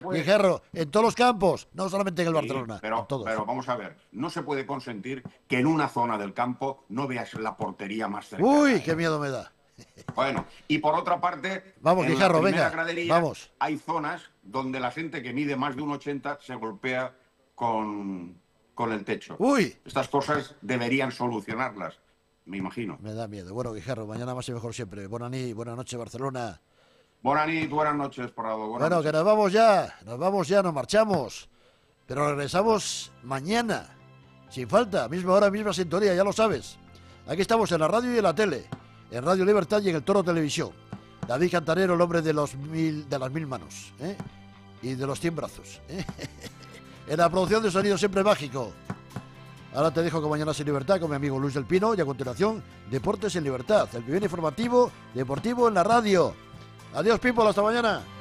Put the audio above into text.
puede. Guijarro, en todos los campos, no solamente en el Sí, Barcelona, en pero, todos. pero vamos a ver, no se puede consentir que en una zona del campo no veas la portería más cercana, Uy, qué ¿eh? miedo me da. Bueno, y por otra parte, Vamos, en la Guijarro, primera venga, gradería vamos. hay zonas donde la gente que mide más de 1,80 se golpea con el techo. Uy, Estas cosas deberían solucionarlas, me imagino. me da miedo. Bueno, Guijarro, mañana más y mejor siempre. Buenas noches, Barcelona. Buenas noches, Parado. Buenas Bueno, que noches. nos vamos ya, nos marchamos. Pero regresamos mañana, sin falta, misma hora, misma sintonía, ya lo sabes. Aquí estamos en la radio y en la tele, en Radio Libertad y en el Toro Televisión. David Cantarero, el hombre de las 1000 manos, ¿eh? Y de los 100 brazos, ¿eh? En la producción de sonido siempre mágico. Ahora te dejo con Mañanas en Libertad con mi amigo Luis del Pino y a continuación Deportes en Libertad, el primer informativo deportivo en la radio. Adiós, people, hasta mañana.